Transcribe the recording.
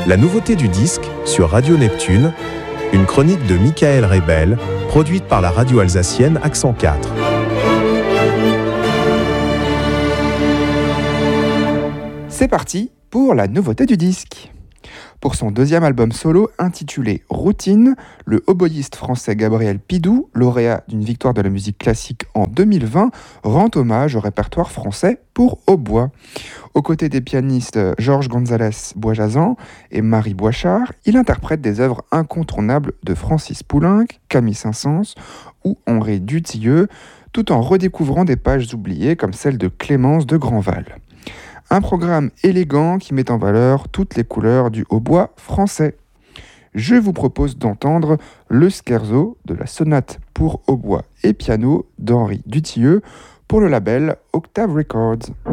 La nouveauté du disque sur Radio Neptune, une chronique de Michael Rebel, produite par la radio alsacienne Accent 4. C'est parti pour la nouveauté du disque. Pour son deuxième album solo intitulé Routine, le oboïste français Gabriel Pidou, lauréat d'une victoire de la musique classique en 2020, rend hommage au répertoire français pour hautbois. Aux côtés des pianistes Georges Gonzalez Boisjazan et Marie Boichard, il interprète des œuvres incontournables de Francis Poulenc, Camille Saint-Saëns ou Henri Dutilleux, tout en redécouvrant des pages oubliées comme celle de Clémence de Grandval. Un programme élégant qui met en valeur toutes les couleurs du hautbois français. Je vous propose d'entendre le scherzo de la sonate pour hautbois et piano d'Henri Dutilleux pour le label Octave Records.